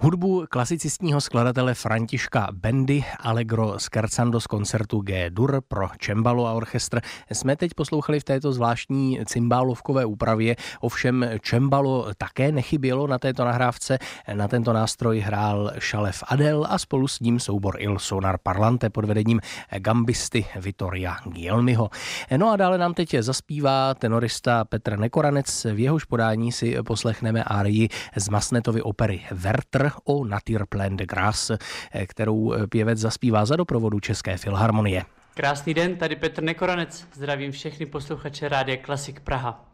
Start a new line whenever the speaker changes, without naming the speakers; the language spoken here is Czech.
Hudbu klasicistního skladatele Františka Bendy Allegro Scherzando z koncertu G-dur pro cembalo a orchestr jsme teď poslouchali v této zvláštní cymbálovkové úpravě. Ovšem cembalo také nechybělo na této nahrávce. Na tento nástroj hrál šalef Adel a spolu s ním soubor Il Sonar Parlante pod vedením gambisty Vittoria Guglielmiho. No a dále nám teď zaspívá tenorista Petr Nekoranec. V jehož podání si poslechneme árii z Massenetovy opery Werther o Naturplan de Grâce, kterou pěvec zaspívá za doprovodu České filharmonie.
Krásný den, tady Petr Nekoranec. Zdravím všechny posluchače Rádia Klasik Praha.